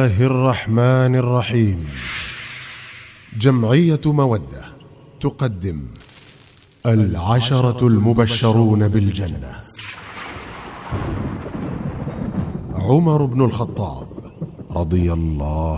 الله الرحمن الرحيم. جمعية مودة تقدم 10 المبشرون بالجنة. عمر بن الخطاب رضي الله